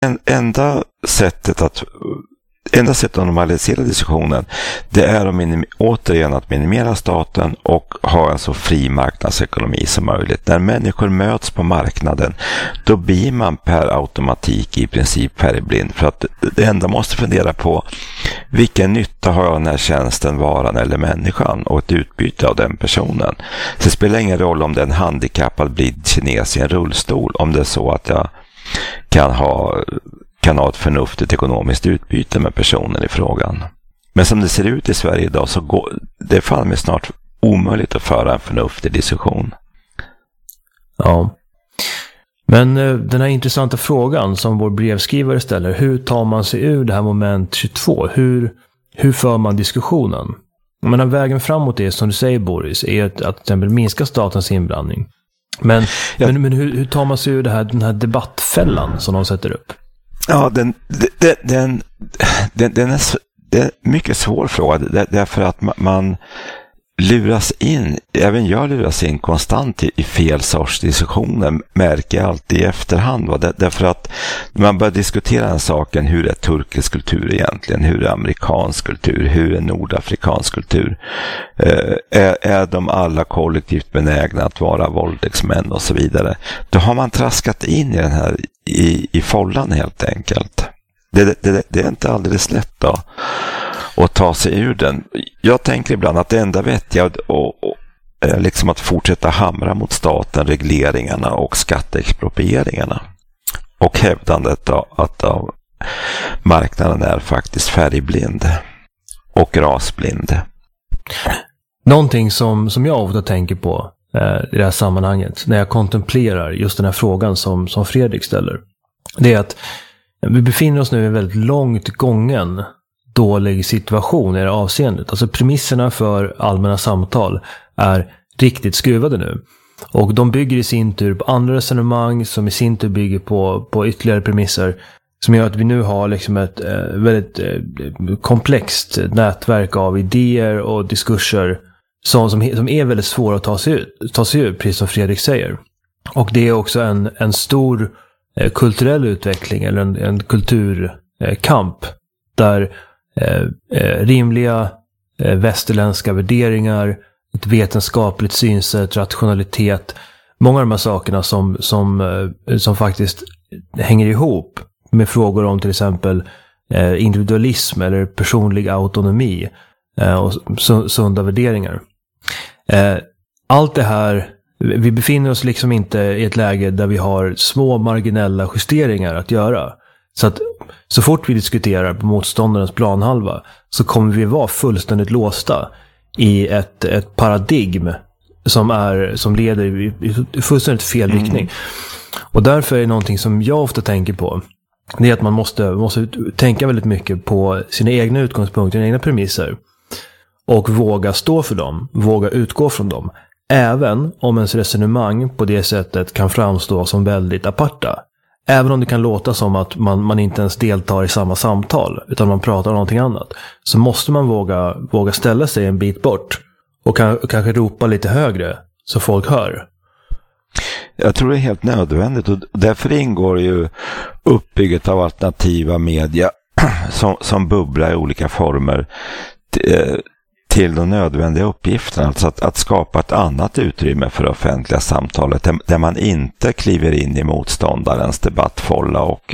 enda sättet att normalisera diskussionen, det är återigen att minimera staten och ha en så fri marknadsekonomi som möjligt. När människor möts på marknaden, då blir man per automatik i princip färgblind, för att det enda måste fundera på vilken nytta har jag den här tjänsten, varan eller människan, och ett utbyte av den personen. Så det spelar ingen roll om det är en handikappad blind kines i en rullstol, om det är så att jag kan ha ett förnuftigt ekonomiskt utbyte med personen i frågan. Men som det ser ut i Sverige idag, så det är fan snart omöjligt att föra en förnuftig diskussion. Ja. Men den här intressanta frågan som vår brevskrivare ställer, hur tar man sig ur det här moment 22? Hur för man diskussionen? Jag menar, vägen framåt är, som du säger Boris, är att till exempel minska statens inblandning. Men hur tar man sig ur den här debattfällan som de sätter upp? Ja, det är en mycket svår fråga, därför att man luras in, även jag luras in konstant i fel sorts diskussioner, märker jag alltid i efterhand. Därför att man börjar diskutera en saken, hur är turkisk kultur egentligen, hur är amerikansk kultur, hur är nordafrikansk kultur, är de alla kollektivt benägna att vara våldtäktsmän och så vidare. Då har man traskat in i den här i follan helt enkelt. Det är inte alldeles lätt då att ta sig ur den. Jag tänker ibland att det enda vettiga är liksom att fortsätta hamra mot staten, regleringarna och skatteexproprieringarna. Och hävdandet att marknaden är faktiskt färgblind och rasblind. Någonting som jag ofta tänker på i det här sammanhanget, när jag kontemplerar just den här frågan som Fredrik ställer, det är att vi befinner oss nu i en väldigt långt gången dålig situation i det avseendet. Alltså premisserna för allmänna samtal är riktigt skruvade nu. Och de bygger i sin tur på andra resonemang som i sin tur bygger på ytterligare premisser som gör att vi nu har liksom ett väldigt komplext nätverk av idéer och diskurser som är väldigt svåra att ta sig ut, precis som Fredrik säger. Och det är också en stor kulturell utveckling eller en kulturkamp där rimliga västerländska värderingar, ett vetenskapligt synsätt, rationalitet, många av de här sakerna som faktiskt hänger ihop med frågor om till exempel individualism eller personlig autonomi och sunda värderingar. Allt det här, vi befinner oss liksom inte i ett läge där vi har små marginella justeringar att göra. Så att så fort vi diskuterar på motståndarens planhalva så kommer vi vara fullständigt låsta i ett paradigm som leder i fullständigt fel riktning. Och därför är det någonting som jag ofta tänker på, det är att man måste tänka väldigt mycket på sina egna utgångspunkter, sina egna premisser och våga stå för dem, våga utgå från dem. Även om ens resonemang på det sättet kan framstå som väldigt aparta. Även om det kan låta som att man inte ens deltar i samma samtal utan man pratar om någonting annat, så måste man våga ställa sig en bit bort och kanske ropa lite högre så folk hör. Jag tror det är helt nödvändigt, och därför ingår ju uppbygget av alternativa media som bubblar i olika former till de nödvändiga uppgifterna, alltså att skapa ett annat utrymme för det offentliga samtalet där man inte kliver in i motståndarens debattfålla och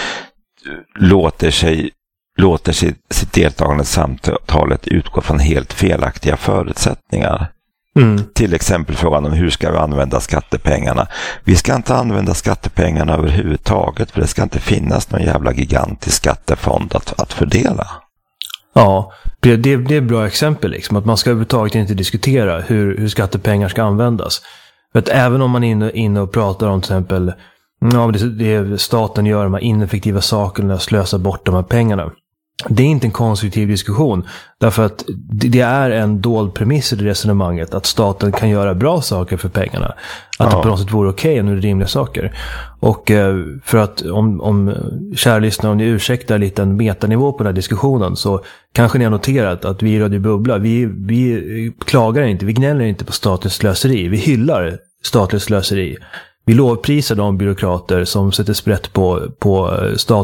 låter sitt deltagande i samtalet utgå från helt felaktiga förutsättningar. Till exempel frågan om hur ska vi använda skattepengarna. Vi ska inte använda skattepengarna överhuvudtaget, för det ska inte finnas någon jävla gigantisk skattefond att fördela. Ja, det är ett bra exempel liksom, att man ska överhuvudtaget inte diskutera hur skattepengar ska användas. För att även om man är inne och pratar om till exempel det staten gör, de här ineffektiva sakerna, slösa bort de här pengarna. Det är inte en konstruktiv diskussion, därför att det är en dold premiss i det resonemanget att staten kan göra bra saker för pengarna. Att det på något sätt vore okej och nu är det rimliga saker. Och för att om kära lyssnare, om ni ursäktar lite en metanivå på den här diskussionen, så kanske ni har noterat att vi i Radio Bubbla, vi klagar inte, vi gnäller inte på statens slöseri. Vi hyllar statligt slöseri. Vi lovprisar de byråkrater som sätter sprätt på